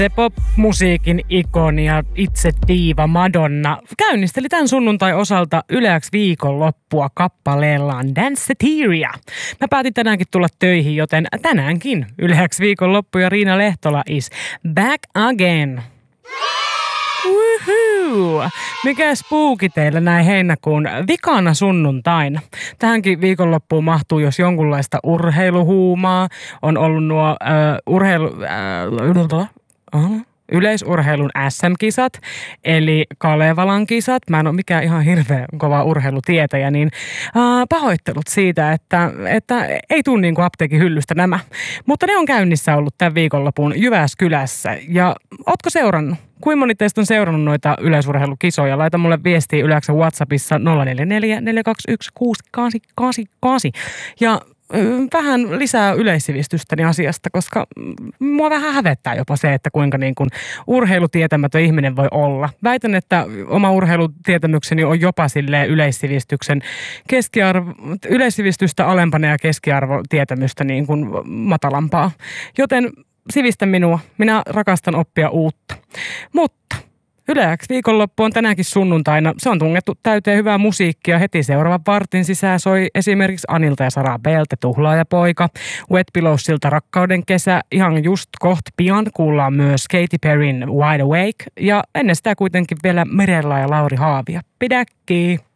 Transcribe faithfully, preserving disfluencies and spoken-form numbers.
Se pop-musiikin ikoni ja itse diiva Madonna käynnisteli tämän sunnuntai osalta Yle X viikonloppua kappaleellaan Danceteria. Mä päätin tänäänkin tulla töihin, joten tänäänkin Yle X viikonloppu ja Riina Lehtola is back again. Woohoo! Mikä spooki teillä näin heinäkuun vikana sunnuntaina? Tähänkin viikonloppuun mahtuu jos jonkunlaista urheiluhuumaa. On ollut nuo äh, urheilu... Äh, uh, yleisurheilun S M-kisat, eli Kalevalan kisat. Mä en ole mikään ihan hirveän kova urheilutietäjä, niin äh, pahoittelut siitä, että, että ei tule niin kuin apteekin hyllystä nämä. Mutta ne on käynnissä ollut tämän viikonlopun Jyväskylässä. Ja ootko seurannut? Kuinka moni teistä on seurannut noita yleisurheilukisoja? Laita mulle viestiä Yle X:n WhatsAppissa nolla neljä neljä neljä kaksi yksi kuusi kahdeksan kahdeksan kahdeksan. Ja vähän lisää yleissivistystäni asiasta, koska mua vähän hävettää jopa se, että kuinka niin kuin urheilutietämätön ihminen voi olla. Väitän, että oma urheilutietämykseni on jopa silleen yleissivistyksen keskiarvo, yleissivistystä alempana ja keskiarvotietämystä niin kuin matalampaa. Joten sivistä minua. Minä rakastan oppia uutta. Mutta Yle X viikonloppu on tänäänkin sunnuntaina. Se on tungettu täyteen hyvää musiikkia. Heti seuraavan vartin sisään soi esimerkiksi Anilta ja Sara Beltä Tuhlaajapoika. Wet Pillowsilta Rakkauden kesä. Ihan just koht pian kuullaan myös Katy Perryn Wide Awake. Ja ennen sitä kuitenkin vielä Mirella ja Lauri Haavia. Pidäkkii!